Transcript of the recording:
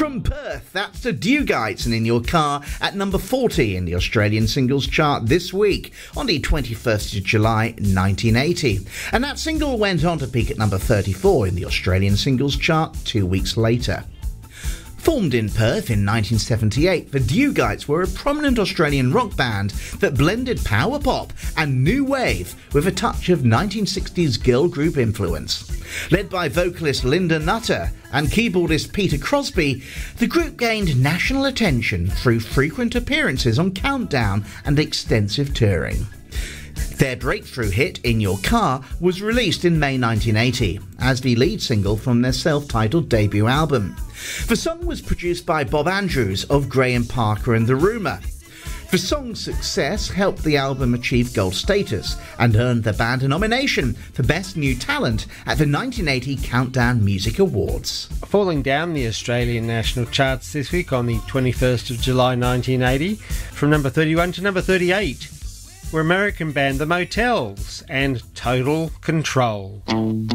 From Perth, that's the Dewgites and In Your Car at number 40 in the Australian singles chart this week on the 21st of July 1980. And that single went on to peak at number 34 in the Australian singles chart 2 weeks later. Formed in Perth in 1978, the Dewgites were a prominent Australian rock band that blended power pop and new wave with a touch of 1960s girl group influence. Led by vocalist Linda Nutter and keyboardist Peter Crosby, the group gained national attention through frequent appearances on Countdown and extensive touring. Their breakthrough hit, In Your Car, was released in May 1980 as the lead single from their self-titled debut album. The song was produced by Bob Andrews of Graham Parker and The Rumour. The song's success helped the album achieve gold status and earned the band a nomination for Best New Talent at the 1980 Countdown Music Awards. Falling down the Australian national charts this week on the 21st of July 1980, from number 31 to number 38, were American band The Motels and Total Control.